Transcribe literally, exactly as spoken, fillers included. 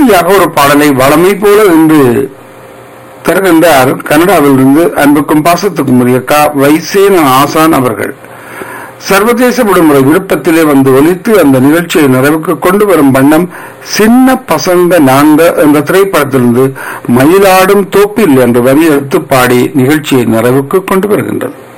இறுதியாக ஒரு பாடலை வளமை போல இன்று தருகின்றார் கனடாவிலிருந்து அன்புக்கும் பாசத்துக்கும் உரிய கா வைசேன ஆசான் அவர்கள். சர்வதேச விடுமுறை விருப்பத்திலே வந்து ஒலித்து அந்த நிகழ்ச்சியை நிறைவுக்கு கொண்டு வரும் வண்ணம் சின்ன பசங்க நாங்க என்ற திரைப்படத்திலிருந்து மயிலாடும் தோப்பில் என்று வரி எடுத்து பாடி நிகழ்ச்சியை நிறைவுக்கு கொண்டு வருகின்றது.